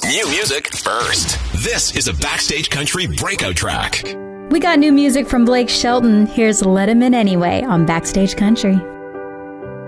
New music first. This is a Backstage Country breakout track. We got new music from Blake Shelton. Here's Let 'Em In Anyway on Backstage Country.